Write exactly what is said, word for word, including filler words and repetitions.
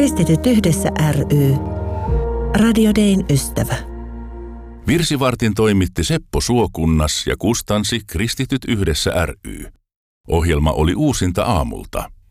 Kristityt yhdessä ry. Radio Dayn ystävä. Virsivartin toimitti Seppo Suokunnas ja kustansi Kristityt yhdessä ry. Ohjelma oli uusinta aamulta.